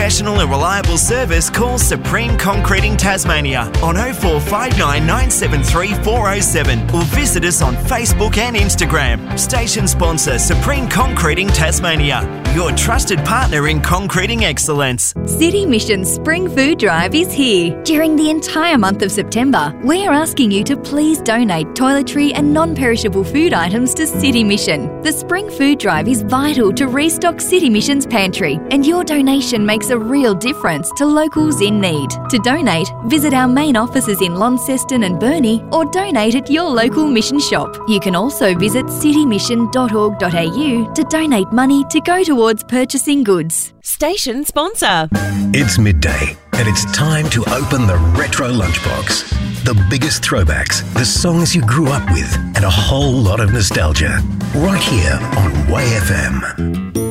professional and reliable service, call Supreme Concreting Tasmania on 0459 973 407 or visit us on Facebook and Instagram. Station sponsor Supreme Concreting Tasmania, your trusted partner in concreting excellence. City Mission's Spring Food Drive is here. During the entire month of September, we are asking you to please donate toiletry and non-perishable food items to City Mission. The Spring Food Drive is vital to restock City Mission's pantry, and your donation makes a real difference to locals in need. To donate, visit our main offices in Launceston and Burnie or donate at your local mission shop. You can also visit citymission.org.au to donate money to go towards purchasing goods. Station sponsor. It's midday and it's time to open the Retro Lunchbox. The biggest throwbacks, the songs you grew up with, and a whole lot of nostalgia. Right here on Way FM.